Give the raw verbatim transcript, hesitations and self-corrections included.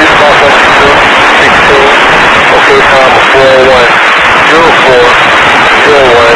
speed about one two sixteen. Okay, time four one zero four zero one.